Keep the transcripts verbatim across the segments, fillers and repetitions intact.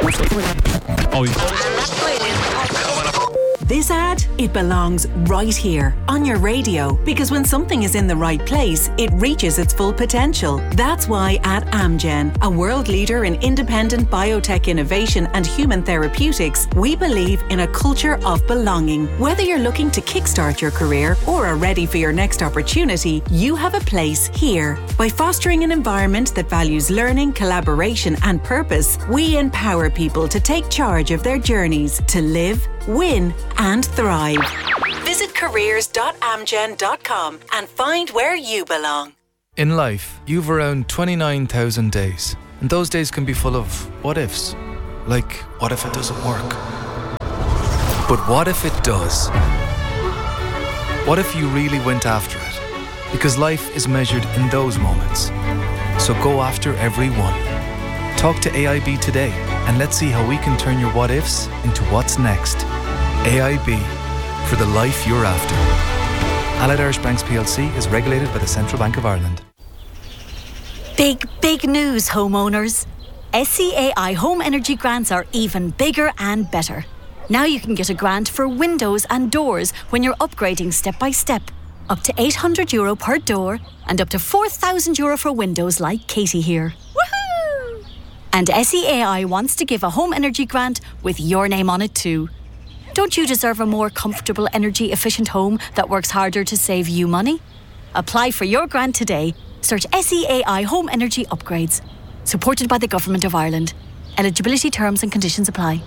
Oh, yeah. This ad, it belongs right here on your radio, because when something is in the right place, it reaches its full potential. That's why at Amgen, a world leader in independent biotech innovation and human therapeutics, we believe in a culture of belonging. Whether you're looking to kickstart your career or are ready for your next opportunity, you have a place here. By fostering an environment that values learning, collaboration and purpose, we empower people to take charge of their journeys to live, win and thrive. Visit careers dot amgen dot com and find where you belong. In life, you've around twenty-nine thousand days, and those days can be full of what ifs. Like, what if it doesn't work? But what if it does? What if you really went after it? Because life is measured in those moments. So go after every one. Talk to A I B today, and let's see how we can turn your what ifs into what's next. A I B, for the life you're after. Allied Irish Banks P L C is regulated by the Central Bank of Ireland. Big, big news, homeowners. S C A I Home Energy Grants are even bigger and better. Now you can get a grant for windows and doors when you're upgrading step by step. Up to eight hundred euro per door and up to four thousand euro for windows like Katie here. Woohoo! And S C A I wants to give a home energy grant with your name on it too. Don't you deserve a more comfortable, energy-efficient home that works harder to save you money? Apply for your grant today. Search S E A I Home Energy Upgrades. Supported by the Government of Ireland. Eligibility terms and conditions apply.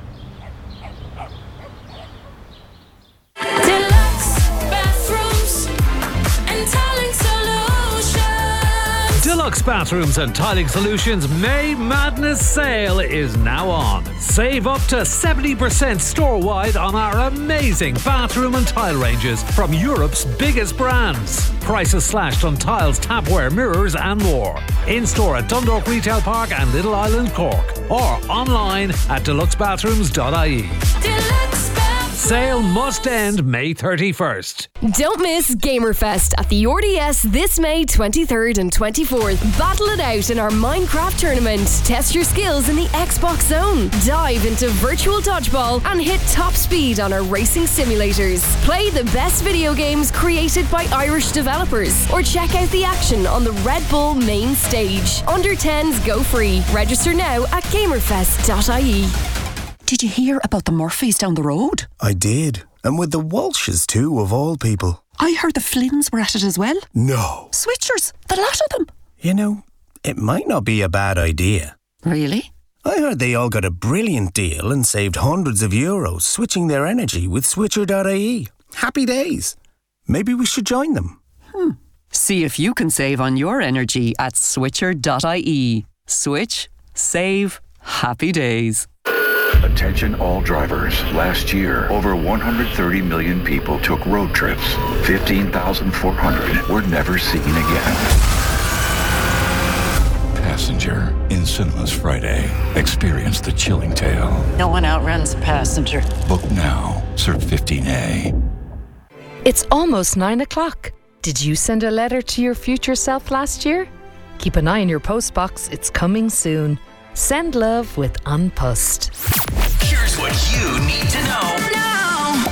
Deluxe Bathrooms and Tiling Solutions May Madness Sale is now on. Save up to seventy percent store-wide on our amazing bathroom and tile ranges from Europe's biggest brands. Prices slashed on tiles, tapware, mirrors and more. In-store at Dundalk Retail Park and Little Island, Cork. Or online at deluxe bathrooms dot I E. Deluxe Sale must end May thirty-first. Don't miss Gamerfest at the R D S this May twenty-third and twenty-fourth. Battle it out in our Minecraft tournament. Test your skills in the Xbox Zone. Dive into virtual dodgeball and hit top speed on our racing simulators. Play the best video games created by Irish developers. Or check out the action on the Red Bull main stage. Under tens go free. Register now at gamerfest dot I E. Did you hear about the Murphys down the road? I did. And with the Walshes too, of all people. I heard the Flynns were at it as well. No. Switchers, the lot of them. You know, it might not be a bad idea. Really? I heard they all got a brilliant deal and saved hundreds of euros switching their energy with switcher dot I E. Happy days. Maybe we should join them. Hmm. See if you can save on your energy at switcher dot I E. Switch, save, happy days. Attention all drivers. Last year, over one hundred thirty million people took road trips. fifteen thousand four hundred were never seen again. Passenger in cinemas Friday. Experience the chilling tale. No one outruns a passenger. Book now. Cert fifteen A. It's almost nine o'clock. Did you send a letter to your future self last year? Keep an eye on your postbox. It's coming soon. Send love with Unpussed. Here's what you need to know now.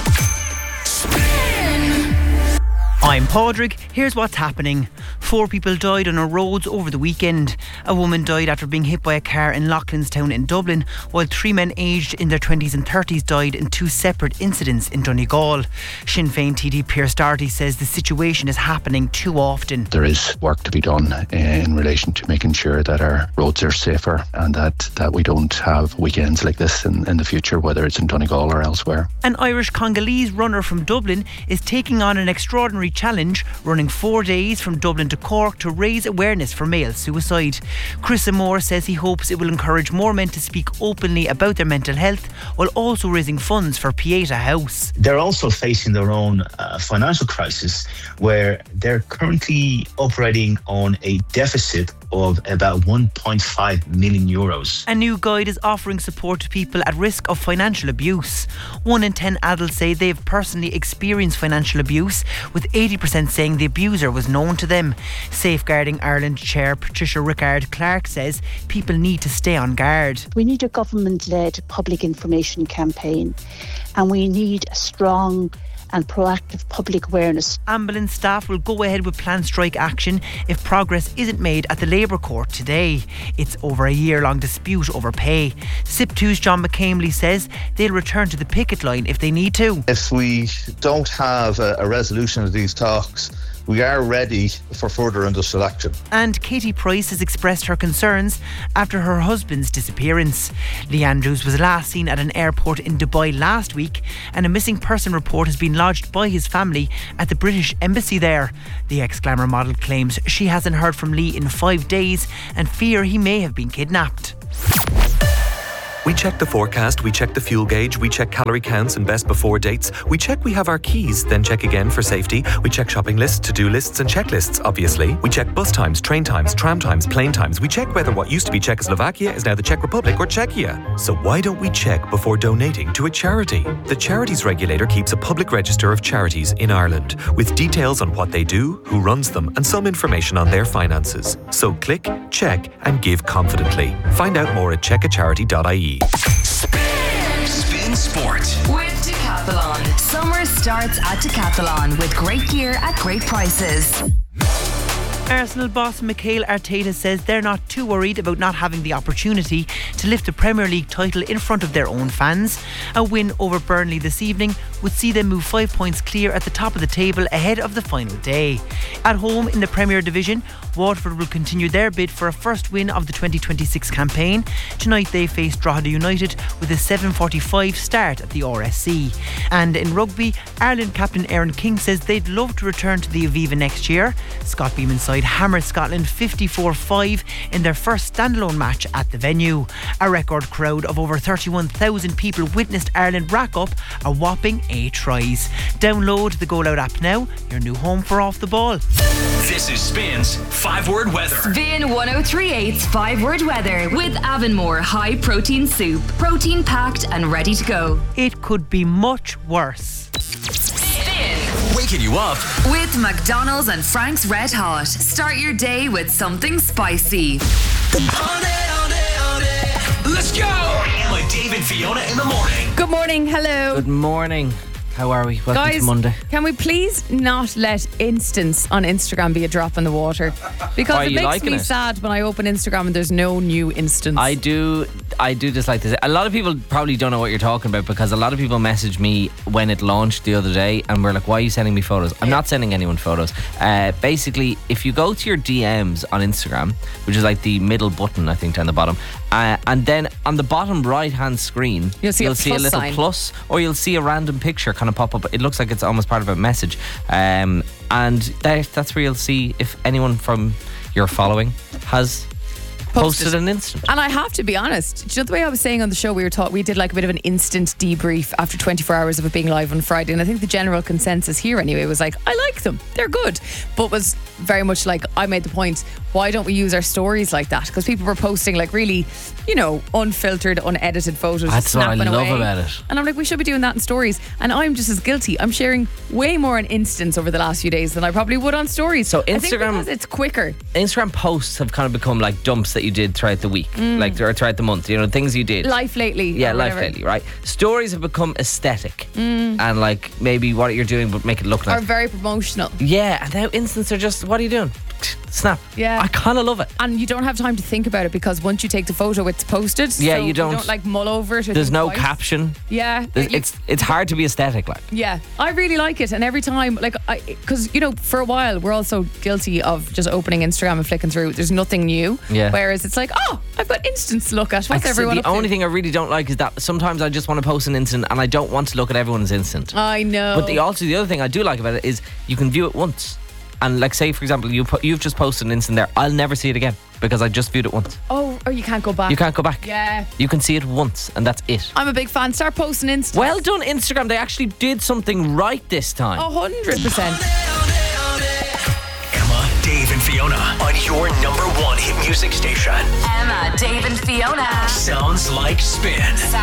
Spin. I'm Padraig. Here's what's happening. Four people died on our roads over the weekend. A woman died after being hit by a car in Loughlinstown in Dublin, while three men aged in their twenties and thirties died in two separate incidents in Donegal. Sinn Féin T D Pierce Doherty says the situation is happening too often. There is work to be done in relation to making sure that our roads are safer and that, that we don't have weekends like this in, in the future, whether it's in Donegal or elsewhere. An Irish Congolese runner from Dublin is taking on an extraordinary challenge, running four days from Dublin to Cork to raise awareness for male suicide. Chris Moore says he hopes it will encourage more men to speak openly about their mental health while also raising funds for Pieta House. They're also facing their own uh, financial crisis where they're currently operating on a deficit of about one point five million euros. A new guide is offering support to people at risk of financial abuse. One in ten adults say they've personally experienced financial abuse, with eighty percent saying the abuser was known to them. Safeguarding Ireland Chair Patricia Rickard-Clark says people need to stay on guard. We need a government-led public information campaign, and we need a strong and proactive public awareness. Ambulance staff will go ahead with planned strike action if progress isn't made at the Labour Court today. It's over a year-long dispute over pay. S I P two's John McCamely says they'll return to the picket line if they need to. If we don't have a, a resolution of these talks, we are ready for further industrial action. And Katie Price has expressed her concerns after her husband's disappearance. Lee Andrews was last seen at an airport in Dubai last week, and a missing person report has been lodged by his family at the British Embassy there. The ex-glamour model claims she hasn't heard from Lee in five days and fear he may have been kidnapped. We check the forecast, we check the fuel gauge, we check calorie counts and best before dates. We check we have our keys, then check again for safety. We check shopping lists, to-do lists and checklists, obviously. We check bus times, train times, tram times, plane times. We check whether what used to be Czechoslovakia is now the Czech Republic or Czechia. So why don't we check before donating to a charity? The Charities Regulator keeps a public register of charities in Ireland, with details on what they do, who runs them, and some information on their finances. So click, check and give confidently. Find out more at check a charity dot I E. Spin, Spin Sport with Decathlon. Summer starts at Decathlon with great gear at great prices. Arsenal boss Mikel Arteta says they're not too worried about not having the opportunity to lift the Premier League title in front of their own fans. A win over Burnley this evening would see them move five points clear at the top of the table ahead of the final day. At home in the Premier Division, Waterford will continue their bid for a first win of the twenty twenty-six campaign. Tonight they face Drogheda United with a seven forty-five start at the R S C. And in rugby, Ireland captain Aaron King says they'd love to return to the Aviva next year. Scott Beeman's side hammered Scotland fifty-four five in their first standalone match at the venue. A record crowd of over thirty-one thousand people witnessed Ireland rack up a whopping eight tries. Download the Goal Out app now, your new home for Off the Ball. This is Spin's five-word weather. Spin one oh three point eight's five-word weather with Avonmore High Protein Soup. Protein packed and ready to go. It could be much worse. Waking you up with McDonald's and Frank's Red Hot. Start your day with something spicy. Let's go! With Dave and Fiona in the morning. Good morning, hello. Good morning. How are we? Welcome Guys, to Monday. Can we please not let instance on Instagram be a drop in the water? Because Why, it makes me it? sad when I open Instagram and there's no new instance. I do I do dislike this. A lot of people probably don't know what you're talking about, because a lot of people messaged me when it launched the other day and were like, why are you sending me photos? I'm not sending anyone photos. Uh, basically, if you go to your D Ms on Instagram, which is like the middle button, I think, down the bottom, uh, and then on the bottom right hand screen, you'll see, you'll a, see a little sign. plus, or you'll see a random picture kind of pop up. It looks like it's almost part of a message. Um, and that, that's where you'll see if anyone from your following has posted, posted an instant. And I have to be honest, do you know the way I was saying on the show, we were taught we did like a bit of an instant debrief after twenty-four hours of it being live on Friday, and I think the general consensus here anyway was like, I like them, they're good, but was very much like, I made the point, why don't we use our stories like that? Because people were posting like really, you know, unfiltered, unedited photos. That's what I love away. about it. And I'm like, we should be doing that in stories. And I'm just as guilty. I'm sharing way more on Instants over the last few days than I probably would on stories. So Instagram, I think because it's quicker. Instagram posts have kind of become like dumps that you did throughout the week, mm. like or throughout the month. You know, things you did. Life lately. Yeah, life lately. Right. Stories have become aesthetic mm. and like maybe what you're doing, but make it look nice. Are very promotional. Yeah, and now Instants are just, what are you doing? Snap. Yeah. I kind of love it. And you don't have time to think about it, because once you take the photo, it's posted. Yeah, so you don't. You don't like mull over it. There's no twice. caption. Yeah. There's, you, it's it's hard to be aesthetic, like. Yeah, I really like it, and every time, like, I because you know, for a while we're also guilty of just opening Instagram and flicking through. There's nothing new. Yeah. Whereas it's like, oh, I've got instants to look at. What's I everyone? The up only to? thing I really don't like is that sometimes I just want to post an instant and I don't want to look at everyone's instant. I know. But the also the other thing I do like about it is you can view it once. And like, say for example, you put, you've just posted an instant there, I'll never see it again because I just viewed it once. Oh, or you can't go back. You can't go back. Yeah. You can see it once and that's it. I'm a big fan. Start posting instants. Well done, Instagram. They actually did something right this time. A hundred percent. Come on, Dave and Fiona. Fiona on your number one hit music station. Emma, Dave, and Fiona. Sounds like spin.